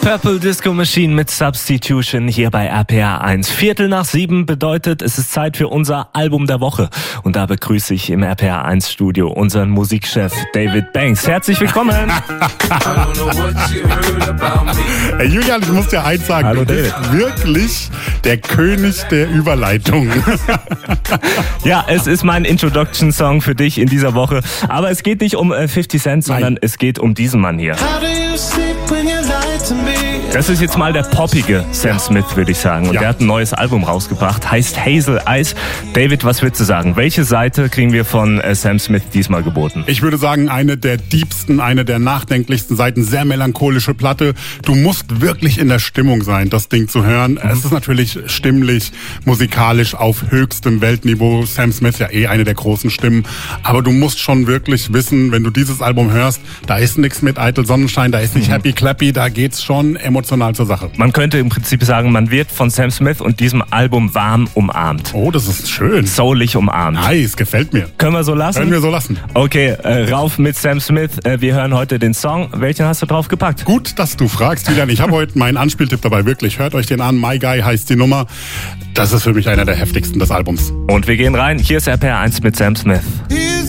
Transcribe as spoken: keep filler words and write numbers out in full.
Purple Disco Machine mit Substitution hier bei R P R eins. Viertel nach sieben bedeutet, es ist Zeit für unser Album der Woche. Und da begrüße ich im R P R eins Studio unseren Musikchef David Banks. Herzlich willkommen. Hey Julian, ich muss dir eins sagen. Hallo, du bist David. wirklich der König der Überleitung. Ja, es ist mein Introduction-Song für dich in dieser Woche. Aber es geht nicht um äh, fifty Cent, sondern Nein. es geht um diesen Mann hier. Das ist jetzt mal der poppige Sam Smith, würde ich sagen. Und Ja. der hat ein neues Album rausgebracht, heißt Hazel Eyes. David, was würdest du sagen? Welche Seite kriegen wir von äh, Sam Smith diesmal geboten? Ich würde sagen, eine der diebsten, eine der nachdenklichsten Seiten, sehr melancholische Platte. Du musst wirklich in der Stimmung sein, das Ding zu hören. Mhm. Es ist natürlich stimmlich, musikalisch auf höchstem Weltniveau. Sam Smith ja eh eine der großen Stimmen. Aber du musst schon wirklich wissen, wenn du dieses Album hörst, da ist nichts mit Eitel Sonnenschein, da ist nicht Mhm. Happy Clappy, da geht's schon emotional zur Sache. Man könnte im Prinzip sagen, man wird von Sam Smith und diesem Album warm umarmt. Oh, das ist schön. Soulig umarmt. Nice, gefällt mir. Können wir so lassen? Können wir so lassen. Okay, äh, rauf mit Sam Smith. Äh, wir hören heute den Song. Welchen hast du drauf gepackt? Gut, dass du fragst, Julian. Ich habe heute meinen Anspieltipp dabei. Wirklich, hört euch den an. My Guy heißt die Nummer. Das ist für mich einer der heftigsten des Albums. Und wir gehen rein. Hier ist R P R eins mit Sam Smith. He's